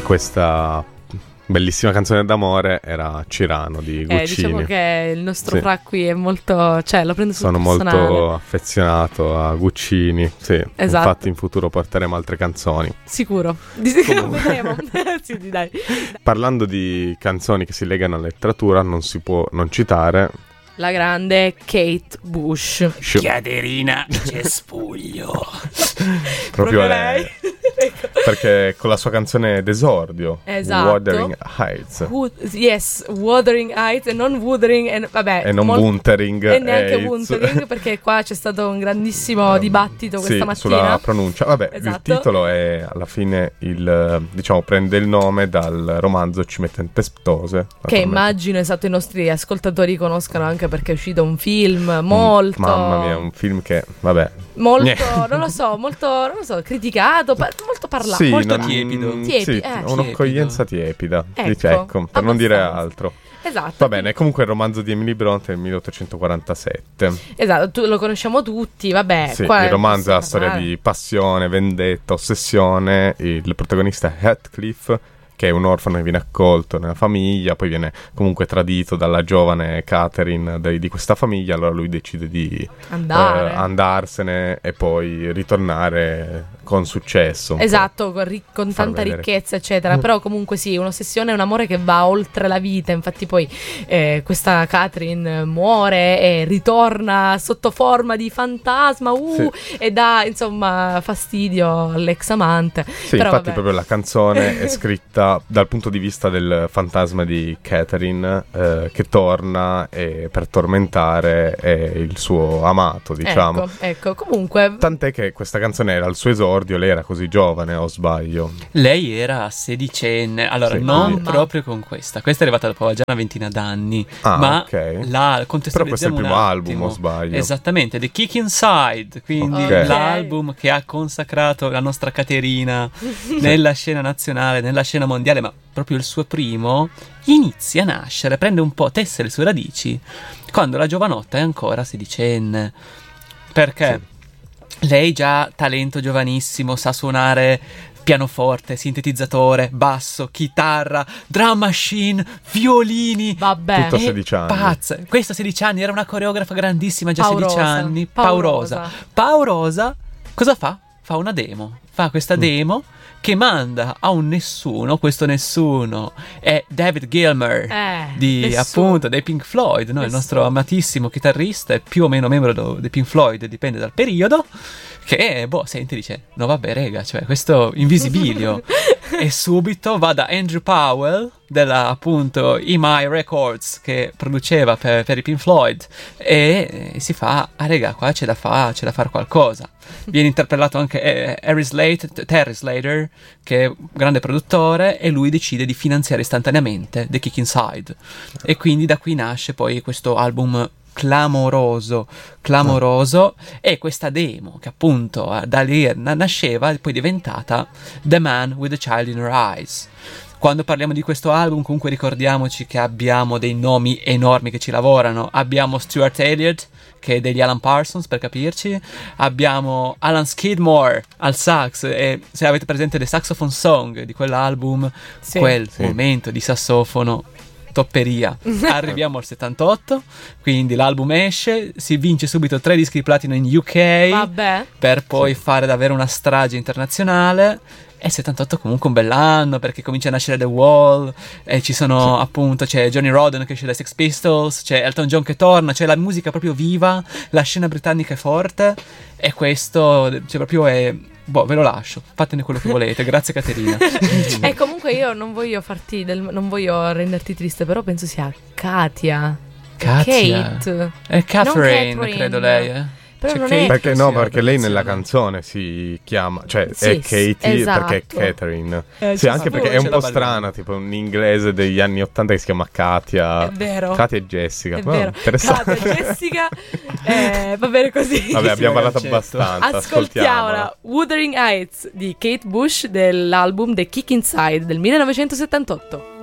questa bellissima canzone d'amore era Cirano di Guccini. Diciamo che il nostro Fra qui è molto, cioè lo prende sul personale. Sono molto affezionato a Guccini, sì. Esatto. Infatti in futuro porteremo altre canzoni. Sicuro, vedremo. Sì, dai. Parlando di canzoni che si legano alla letteratura, non si può non citare la grande Kate Bush. Caterina Cespuglio. Proprio lei. Perché con la sua canzone d'esordio, esatto. Wuthering Heights. Wuthering Heights e non Wuthering e non Wuthering e neanche Wuthering, perché qua c'è stato un grandissimo dibattito questa mattina sulla pronuncia. Vabbè, esatto. Il titolo è alla fine prende il nome dal romanzo Cime Tempestose, che immagino i nostri ascoltatori conoscano, anche perché è uscito un film molto mamma mia, un film che molto non lo so, criticato, molto parlato, sì, molto tiepido. Sì, un'accoglienza tiepida, ecco, per non dire altro. Esatto. Va bene, comunque il romanzo di Emily Brontë del 1847. Esatto, lo conosciamo tutti, vabbè. Sì, il romanzo è la storia di passione, vendetta, ossessione. Il protagonista è Heathcliff, che è un orfano che viene accolto nella famiglia, poi viene comunque tradito dalla giovane Catherine di questa famiglia, allora lui decide di andarsene e poi ritornare con successo. Esatto, con tanta ricchezza, eccetera. Però comunque sì, un'ossessione è un amore che va oltre la vita. Infatti poi questa Catherine muore e ritorna sotto forma di fantasma e dà insomma fastidio all'ex amante. Sì, però, infatti proprio la canzone è scritta dal punto di vista del fantasma di Catherine che torna per tormentare il suo amato, diciamo. Ecco, comunque. Tant'è che questa canzone era il suo esordio, lei era così giovane, o sbaglio? Lei era sedicenne, allora non proprio con questa è arrivata dopo già una ventina d'anni, ma la contestualizziamo. Però questo è il primo album, o sbaglio? Esattamente, The Kick Inside, quindi l'album che ha consacrato la nostra Caterina nella scena nazionale, nella scena mondiale, ma proprio il suo primo inizia a nascere, prende un po', tesse le sue radici quando la giovanotta è ancora sedicenne, perché lei già talento giovanissimo, sa suonare pianoforte, sintetizzatore, basso, chitarra, drum machine, violini. Vabbè. Tutto a 16 anni. Pazza. Questa a 16 anni, era una coreografa grandissima, già 16 anni. Paurosa. Cosa fa? Fa una demo. Fa questa demo che manda a un nessuno. Questo nessuno è David Gilmour appunto dei Pink Floyd, no? Il nostro amatissimo chitarrista, è più o meno membro dei Pink Floyd, dipende dal periodo, che sente, dice no vabbè rega, cioè questo invisibilio e subito va da Andrew Powell della appunto EMI Records, che produceva per i Pink Floyd, e si fa rega, qua c'è da fare qualcosa. Viene interpellato anche Terry Slater, che è un grande produttore, e lui decide di finanziare istantaneamente The Kick Inside, e quindi da qui nasce poi questo album clamoroso e questa demo che appunto da lì nasceva e poi diventata The Man with the Child in Her Eyes. Quando parliamo di questo album comunque ricordiamoci che abbiamo dei nomi enormi che ci lavorano. Abbiamo Stuart Elliott, che è degli Alan Parsons, per capirci. Abbiamo Alan Skidmore al sax, e se avete presente The Saxophone Song di quell'album, momento di sassofono, topperia. Arriviamo al 78, quindi l'album esce, si vince subito 3 dischi di platino in UK, per poi fare davvero una strage internazionale. E 78 comunque un bell'anno, perché comincia a nascere The Wall, e ci sono appunto, c'è Johnny Roden che esce dai Sex Pistols, c'è Elton John che torna, c'è la musica proprio viva, la scena britannica è forte, e questo proprio è... ve lo lascio, fatene quello che volete. Grazie Caterina. E comunque io non voglio non voglio renderti triste, però penso sia Katia. Kate. È Catherine, credo lei, Però non è... Perché lei nella canzone si chiama, cioè è Katie, perché è Catherine. Anche perché è un po' strana, tipo un inglese degli anni 80 che si chiama Katia. È vero. Katia e Jessica. È vero. Katia e Jessica. Va bene così. Vabbè, abbiamo parlato abbastanza. Ascoltiamola. Wuthering Heights di Kate Bush, dell'album The Kick Inside del 1978.